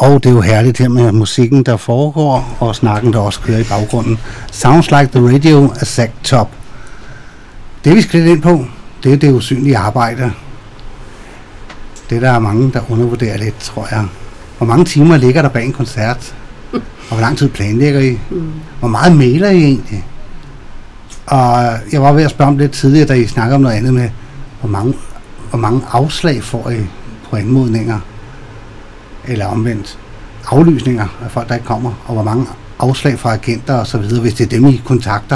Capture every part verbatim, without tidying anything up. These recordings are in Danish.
Og det er jo herligt her med musikken, der foregår, og snakken, der også kører i baggrunden. Sounds like the radio af Zach Top. Det vi skal lidt ind på, det er det usynlige arbejde. Det der er mange, der undervurderer lidt, tror jeg. Hvor mange timer ligger der bag en koncert? Og hvor lang tid planlægger I? Hvor meget mailer I egentlig? Og jeg var ved at spørge om lidt tidligere, da I snakkede om noget andet med, hvor mange, hvor mange afslag får I på anmodninger? Eller omvendt aflysninger af folk, der ikke kommer, og hvor mange afslag fra agenter og så videre, hvis det er dem, I kontakter?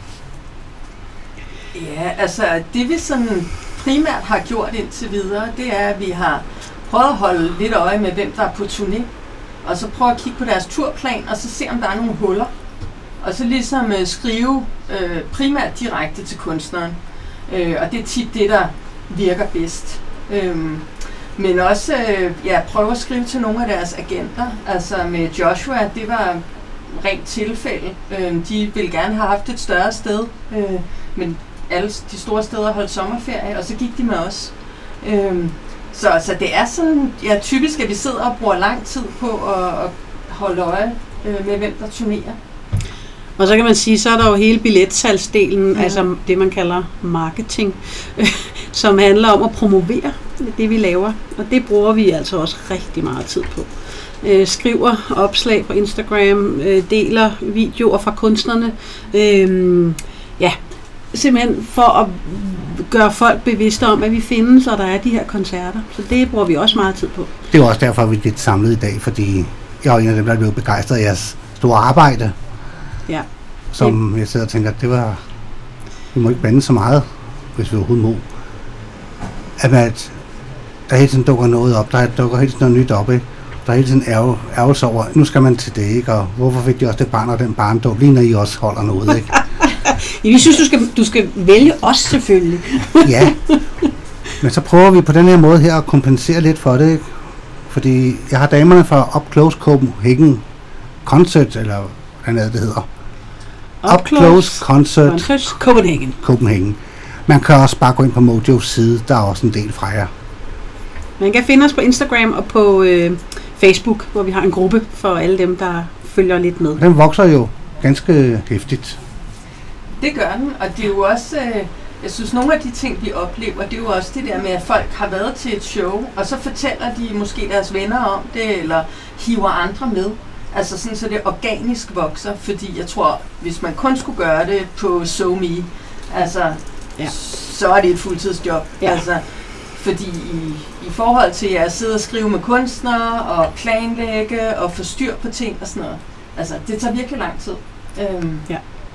Ja, altså det vi sådan primært har gjort indtil videre, det er, at vi har prøvet at holde lidt øje med, hvem der er på turné, og så prøve at kigge på deres turplan, og så se, om der er nogle huller, og så ligesom øh, skrive øh, primært direkte til kunstneren, øh, og det er tit det, der virker bedst. Øhm, Men også øh, ja, prøve at skrive til nogle af deres agenter. Altså med Joshua, det var rent tilfælde. Øh, de ville gerne have haft et større sted, øh, men alle de store steder holdt sommerferie, og så gik de med os. Øh, så, så det er sådan, ja, typisk, at vi sidder og bruger lang tid på at, at holde øje øh, med, hvem der turnerer. Og så kan man sige, så er der jo hele billetsalgsdelen, ja. Altså det man kalder marketing, som handler om at promovere det vi laver, og det bruger vi altså også rigtig meget tid på. Øh, skriver opslag på Instagram, øh, deler videoer fra kunstnerne, øh, ja, simpelthen for at gøre folk bevidste om, at vi findes, og der er de her koncerter, så det bruger vi også meget tid på. Det er også derfor, vi er lidt samlet i dag, fordi jeg er en af dem, der blev begejstret af jeres store arbejde. Ja. Som jeg sidder og tænker, det var, vi må ikke bande så meget, hvis vi overhovedet må. At man, der hele tiden dukker noget op, der dukker hele tiden noget nyt op, ikke? Der er hele tiden ærge, ærgelse over, nu skal man til det, ikke? Og hvorfor fik de også det barn og den barndom, lige når I også holder noget, ikke? Ja, vi synes, du skal, du skal vælge os selvfølgelig. Ja, men så prøver vi på den her måde her at kompensere lidt for det, ikke? Fordi jeg har damerne fra Up Close Copenhagen Concert, eller hvad det hedder. Up, Up Close, Close Concert, Concert Copenhagen. Copenhagen. Man kan også bare gå ind på Mojos side, der er også en del fra jer. Man kan finde os på Instagram og på øh, Facebook, hvor vi har en gruppe for alle dem, der følger lidt med. Den vokser jo ganske hæftigt. Det gør den, og det er jo også, øh, jeg synes, nogle af de ting, vi oplever, det er jo også det der med, at folk har været til et show, og så fortæller de måske deres venner om det, eller hiver andre med. Altså sådan, så det organisk vokser, fordi jeg tror, hvis man kun skulle gøre det på SoMe, altså, ja. Så er det et fuldtidsjob. Ja. Altså, fordi i, i forhold til at sidde og skrive med kunstnere, og planlægge, og få styr på ting og sådan noget, altså, det tager virkelig lang tid. Øhm. Ja.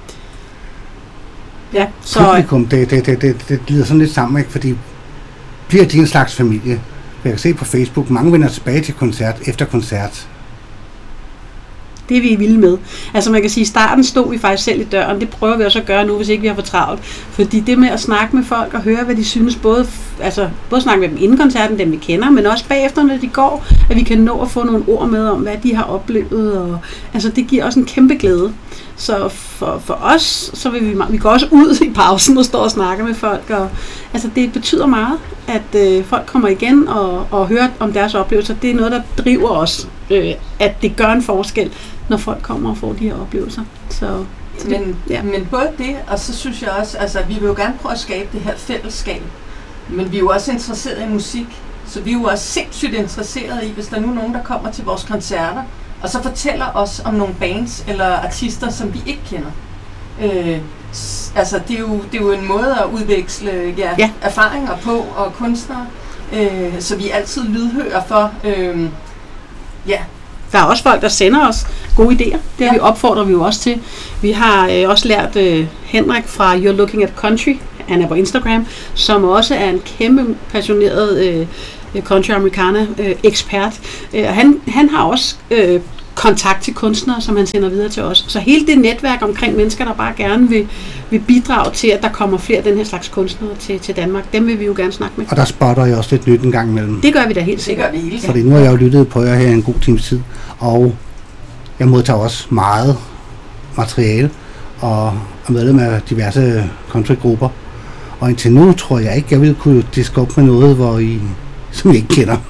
Ja, så publikum, det, det, det, det, det glider sådan lidt sammen, ikke? Fordi bliver de en slags familie? Jeg kan se på Facebook, mange vender tilbage til koncert efter koncert. Det er vi vilde med. Altså man kan sige, at i starten stod vi faktisk selv i døren. Det prøver vi også at gøre nu, hvis ikke vi har for travlt. Fordi det med at snakke med folk og høre, hvad de synes, både, altså, både snakke med dem inden koncerten, dem vi kender, men også bagefter, når de går, at vi kan nå at få nogle ord med om, hvad de har oplevet. Og, altså det giver også en kæmpe glæde. Så for, for os, så vil vi, vi går også ud i pausen og står og snakker med folk. Og, altså det betyder meget, at øh, folk kommer igen og, og hører om deres oplevelser. Det er noget, der driver os, øh, at det gør en forskel, når folk kommer og får de her oplevelser. Så, så men, det, ja. men både det, og så synes jeg også, altså vi vil jo gerne prøve at skabe det her fællesskab, men vi er jo også interesseret i musik, så vi er jo også sindssygt interesseret i, hvis der nu er nogen, der kommer til vores koncerter, og så fortæller os om nogle bands eller artister, som vi ikke kender. Øh, altså det er, jo, det er jo en måde at udveksle ja, ja. erfaringer på, og kunstnere, øh, så vi er altid lydhører for, øh, ja. Der er også folk, der sender os gode idéer. Det ja. vi opfordrer vi jo også til. Vi har øh, også lært øh, Henrik fra You're Looking at Country, han er på Instagram, som også er en kæmpe passioneret øh, country-amerikaner-ekspert. Øh, han, han har også øh, kontakt til kunstnere, som han sender videre til os. Så hele det netværk omkring mennesker, der bare gerne vil, vil bidrage til, at der kommer flere af den her slags kunstnere til, til Danmark, dem vil vi jo gerne snakke med. Og der spotter jeg også lidt nyt en gang imellem. Det gør vi da helt sikkert. Det gør vi helt. Fordi nu har jeg jo lyttet på jer her en god times tid, og jeg modtager også meget materiale, og er medlem af diverse countrygrupper. Og indtil nu tror jeg ikke, jeg ville kunne diske op med noget, hvor I, som I ikke kender.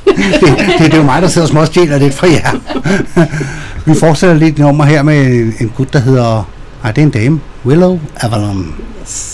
det, det, det er jo mig, der sidder og småstjæler lidt fra jer. Vi fortsætter lidt nummer her med en gut, der hedder... Nej, det er en dame. Willow Avalon. Yes.